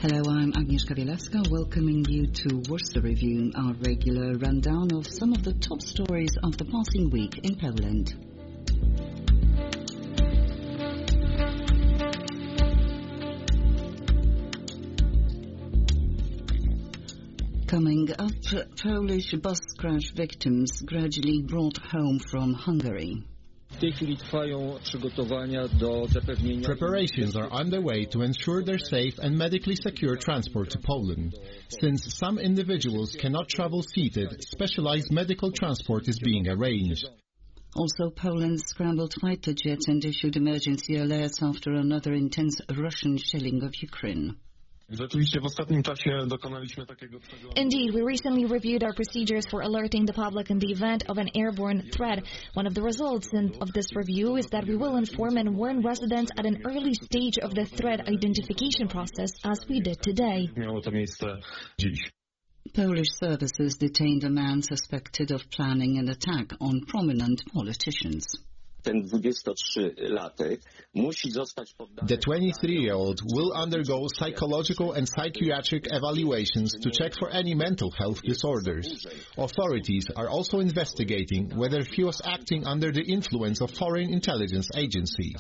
Hello, I'm Agnieszka Bielawska, welcoming you to Warsaw Review, our regular rundown of some of the top stories of the passing week in Poland. Coming up, Polish bus crash victims gradually brought home from Hungary. Preparations are underway to ensure their safe and medically secure transport to Poland. Since some individuals cannot travel seated, specialized medical transport is being arranged. Also, Poland scrambled fighter jets and issued emergency alerts after another intense Russian shelling of Ukraine. Indeed, we recently reviewed our procedures for alerting the public in the event of an airborne threat. One of the results of this review is that we will inform and warn residents at an early stage of the threat identification process, as we did today. Polish services detained a man suspected of planning an attack on prominent politicians. The 23-year-old will undergo psychological and psychiatric evaluations to check for any mental health disorders. Authorities are also investigating whether he was acting under the influence of foreign intelligence agencies.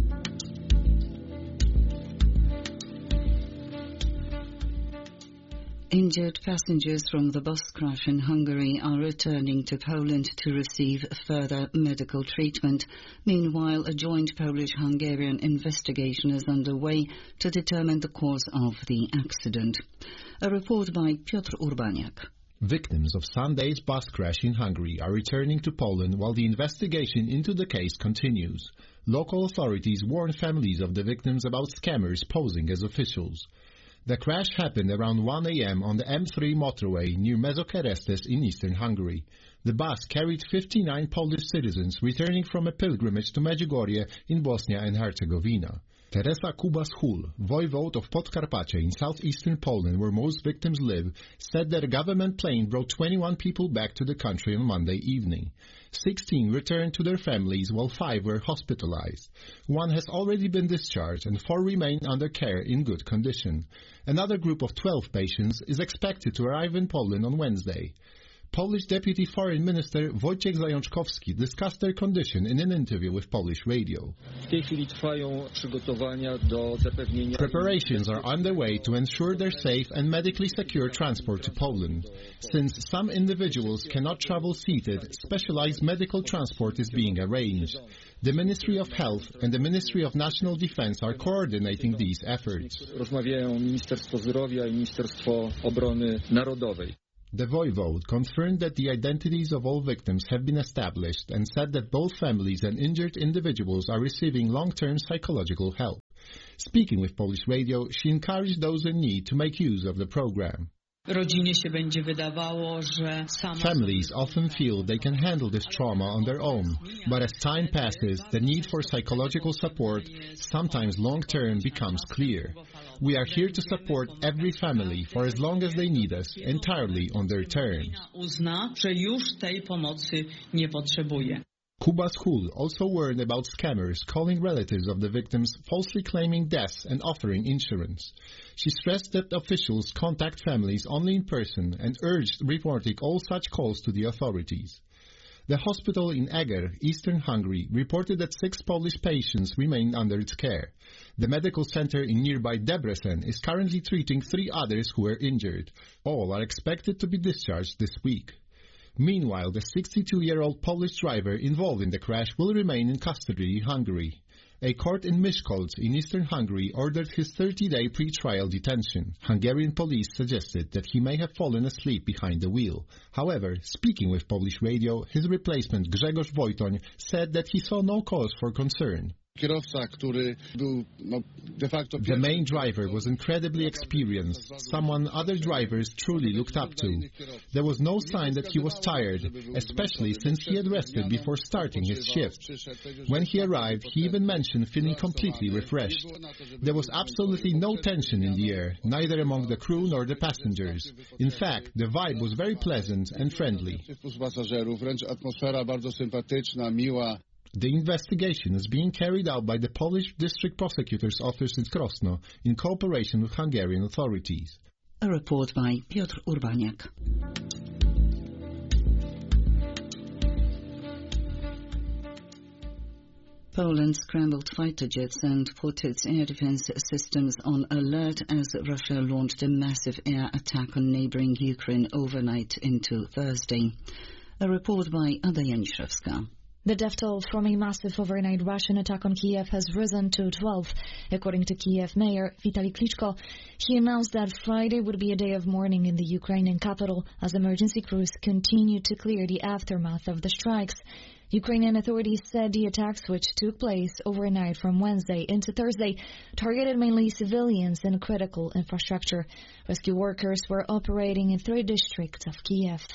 Injured passengers from the bus crash in Hungary are returning to Poland to receive further medical treatment. Meanwhile, a joint Polish-Hungarian investigation is underway to determine the cause of the accident. A report by Piotr Urbaniak. Victims of Sunday's bus crash in Hungary are returning to Poland while the investigation into the case continues. Local authorities warn families of the victims about scammers posing as officials. The crash happened around 1 a.m. on the M3 motorway near Mezokerestes in eastern Hungary. The bus carried 59 Polish citizens returning from a pilgrimage to Medjugorje in Bosnia and Herzegovina. Teresa Kubas-Hul, voivode of Podkarpacie in southeastern Poland, where most victims live, said that a government plane brought 21 people back to the country on Monday evening. 16 returned to their families while 5 were hospitalized. 1 has already been discharged and 4 remain under care in good condition. Another group of 12 patients is expected to arrive in Poland on Wednesday. Polish Deputy Foreign Minister Wojciech Zajączkowski discussed their condition in an interview with Polish radio. Preparations are underway to ensure their safe and medically secure transport to Poland. Since some individuals cannot travel seated, specialized medical transport is being arranged. The Ministry of Health and the Ministry of National Defense are coordinating these efforts. The voivode confirmed that the identities of all victims have been established and said that both families and injured individuals are receiving long-term psychological help. Speaking with Polish radio, she encouraged those in need to make use of the program. Families often feel they can handle this trauma on their own, but as time passes, the need for psychological support, sometimes long-term, becomes clear. We are here to support every family for as long as they need us, entirely on their terms. Kubas-Hul also warned about scammers calling relatives of the victims, falsely claiming deaths and offering insurance. She stressed that officials contact families only in person and urged reporting all such calls to the authorities. The hospital in Eger, eastern Hungary, reported that 6 Polish patients remain under its care. The medical center in nearby Debrecen is currently treating 3 others who were injured. All are expected to be discharged this week. Meanwhile, the 62-year-old Polish driver involved in the crash will remain in custody in Hungary. A court in Miskolc in eastern Hungary ordered his 30-day pre-trial detention. Hungarian police suggested that he may have fallen asleep behind the wheel. However, speaking with Polish radio, his replacement Grzegorz Wojtoń said that he saw no cause for concern. The main driver was incredibly experienced, someone other drivers truly looked up to. There was no sign that he was tired, especially since he had rested before starting his shift. When he arrived, he even mentioned feeling completely refreshed. There was absolutely no tension in the air, neither among the crew nor the passengers. In fact, the vibe was very pleasant and friendly. The investigation is being carried out by the Polish District Prosecutor's Office in Krosno in cooperation with Hungarian authorities. A report by Piotr Urbaniak. Poland scrambled fighter jets and put its air defense systems on alert as Russia launched a massive air attack on neighboring Ukraine overnight into Thursday. A report by Ada Janiszewska. The death toll from a massive overnight Russian attack on Kiev has risen to 12. According to Kiev Mayor Vitaly Klitschko, he announced that Friday would be a day of mourning in the Ukrainian capital as emergency crews continue to clear the aftermath of the strikes. Ukrainian authorities said the attacks, which took place overnight from Wednesday into Thursday, targeted mainly civilians and critical infrastructure. Rescue workers were operating in 3 districts of Kiev.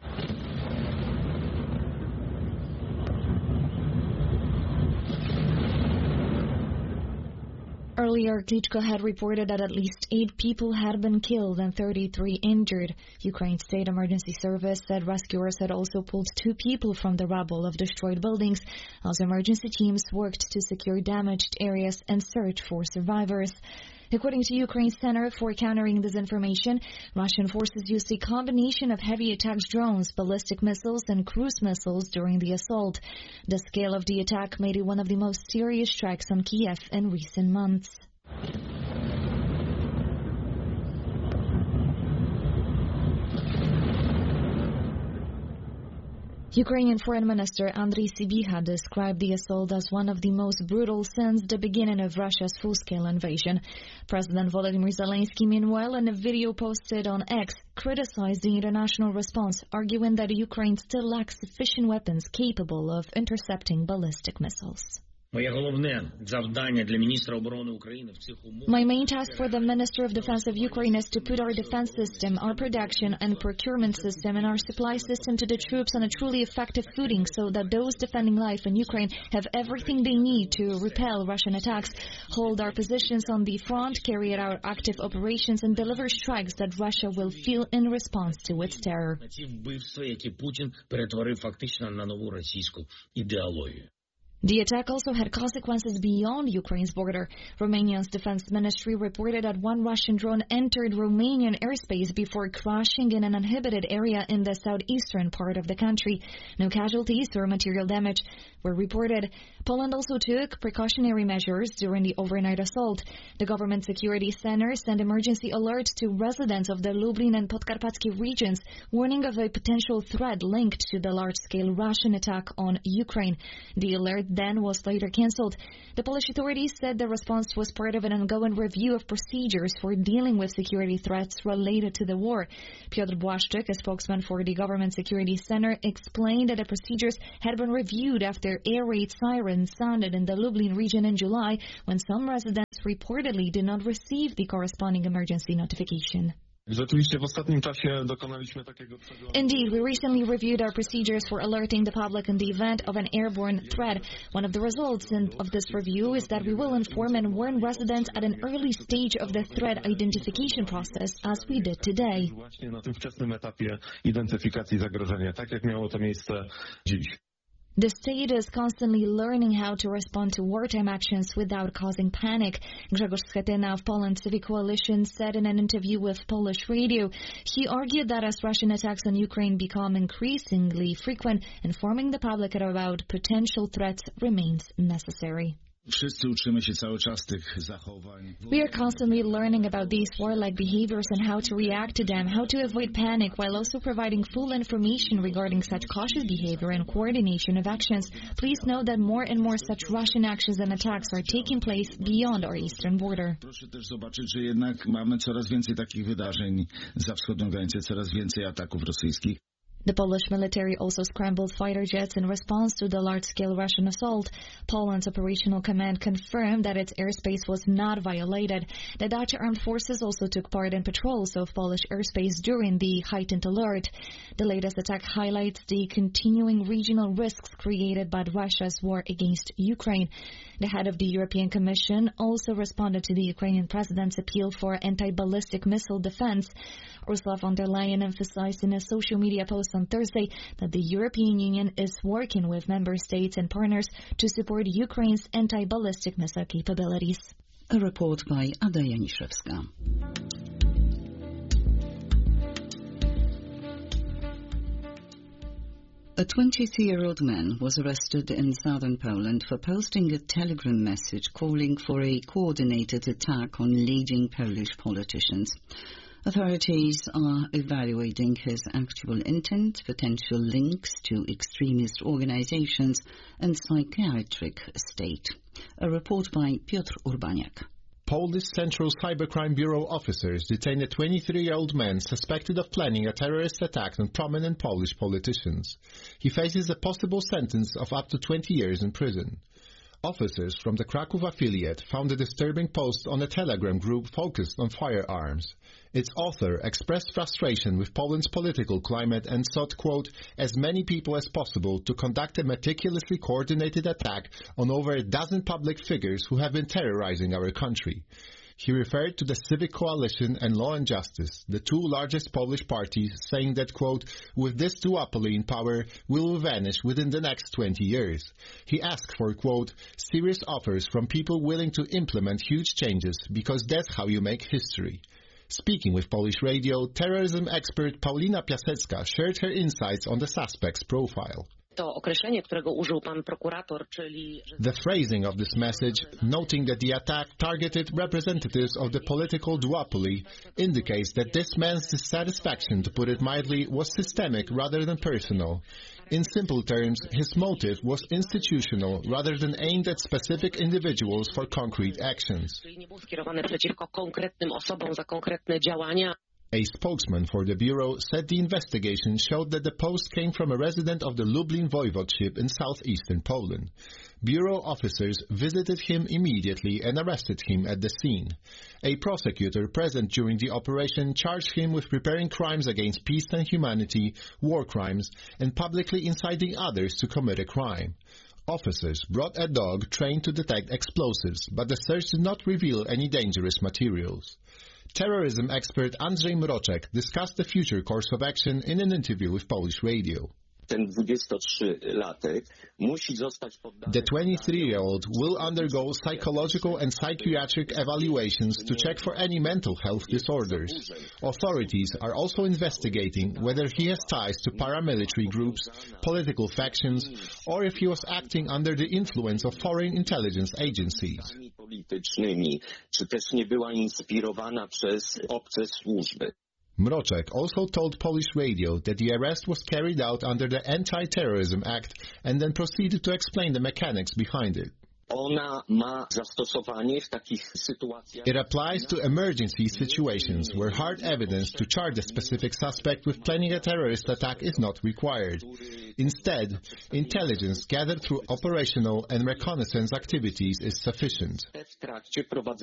Earlier, Klitschko had reported that at least 8 people had been killed and 33 injured. Ukraine's State Emergency Service said rescuers had also pulled 2 people from the rubble of destroyed buildings as emergency teams worked to secure damaged areas and search for survivors. According to Ukraine's Center for Countering Disinformation, Russian forces used a combination of heavy attack drones, ballistic missiles, and cruise missiles during the assault. The scale of the attack made it one of the most serious strikes on Kiev in recent months. Ukrainian Foreign Minister Andriy Sybiha described the assault as one of the most brutal since the beginning of Russia's full-scale invasion. President Volodymyr Zelensky, meanwhile, in a video posted on X, criticized the international response, arguing that Ukraine still lacks sufficient weapons capable of intercepting ballistic missiles. My main task for the Minister of Defense of Ukraine is to put our defense system, our production and procurement system, and our supply system to the troops on a truly effective footing so that those defending life in Ukraine have everything they need to repel Russian attacks, hold our positions on the front, carry out active operations, and deliver strikes that Russia will feel in response to its terror. The attack also had consequences beyond Ukraine's border. Romania's defense ministry reported that one Russian drone entered Romanian airspace before crashing in an uninhabited area in the southeastern part of the country. No casualties or material damage were reported. Poland also took precautionary measures during the overnight assault. The government security center sent emergency alert to residents of the Lublin and Podkarpatsky regions, warning of a potential threat linked to the large-scale Russian attack on Ukraine. The alert then was later cancelled. The Polish authorities said the response was part of an ongoing review of procedures for dealing with security threats related to the war. Piotr Błaszczyk, a spokesman for the government security center, explained that the procedures had been reviewed after air raid sirens sounded in the Lublin region in July, when some residents reportedly did not receive the corresponding emergency notification. Indeed, we recently reviewed our procedures for alerting the public in the event of an airborne threat. One of the results of this review is that we will inform and warn residents at an early stage of the threat identification process, as we did today. The state is constantly learning how to respond to wartime actions without causing panic. Grzegorz Schetyna of Poland Civic Coalition said in an interview with Polish radio. He argued that as Russian attacks on Ukraine become increasingly frequent, informing the public about potential threats remains necessary. We are constantly learning about these warlike behaviors and how to react to them, how to avoid panic, while also providing full information regarding such cautious behavior and coordination of actions. Please note that more and more such Russian actions and attacks are taking place beyond our eastern border. Proszę też zobaczyć, że jednak mamy coraz więcej takich wydarzeń za wschodnią granicę, coraz więcej ataków rosyjskich. The Polish military also scrambled fighter jets in response to the large-scale Russian assault. Poland's operational command confirmed that its airspace was not violated. The Dutch armed forces also took part in patrols of Polish airspace during the heightened alert. The latest attack highlights the continuing regional risks created by Russia's war against Ukraine. The head of the European Commission also responded to the Ukrainian president's appeal for anti-ballistic missile defense. Ursula von der Leyen emphasized in a social media post on Thursday that the European Union is working with member states and partners to support Ukraine's anti-ballistic missile capabilities. A report by Ada Janiszewska. A 23-year-old man was arrested in southern Poland for posting a Telegram message calling for a coordinated attack on leading Polish politicians. Authorities are evaluating his actual intent, potential links to extremist organizations, and psychiatric state. A report by Piotr Urbaniak. Polish Central Cybercrime Bureau officers detained a 23-year-old man suspected of planning a terrorist attack on prominent Polish politicians. He faces a possible sentence of up to 20 years in prison. Officers from the Kraków affiliate found a disturbing post on a Telegram group focused on firearms. Its author expressed frustration with Poland's political climate and sought, quote, as many people as possible to conduct a meticulously coordinated attack on over a dozen public figures who have been terrorizing our country. He referred to the Civic Coalition and Law and Justice, the two largest Polish parties, saying that, quote, with this duopoly in power, we will vanish within the next 20 years. He asked for, quote, serious offers from people willing to implement huge changes, because that's how you make history. Speaking with Polish Radio, terrorism expert Paulina Piasecka shared her insights on the suspect's profile. The phrasing of this message, noting that the attack targeted representatives of the political duopoly, indicates that this man's dissatisfaction, to put it mildly, was systemic rather than personal. In simple terms, his motive was institutional rather than aimed at specific individuals for concrete actions. A spokesman for the Bureau said the investigation showed that the post came from a resident of the Lublin Voivodeship in southeastern Poland. Bureau officers visited him immediately and arrested him at the scene. A prosecutor present during the operation charged him with preparing crimes against peace and humanity, war crimes, and publicly inciting others to commit a crime. Officers brought a dog trained to detect explosives, but the search did not reveal any dangerous materials. Terrorism expert Andrzej Mroczek discussed the future course of action in an interview with Polish Radio. The 23-year-old will undergo psychological and psychiatric evaluations to check for any mental health disorders. Authorities are also investigating whether he has ties to paramilitary groups, political factions, or if he was acting under the influence of foreign intelligence agencies. Mroczek also told Polish Radio that the arrest was carried out under the Anti-Terrorism Act and then proceeded to explain the mechanics behind it. It applies to emergency situations where hard evidence to charge a specific suspect with planning a terrorist attack is not required. Instead, intelligence gathered through operational and reconnaissance activities is sufficient.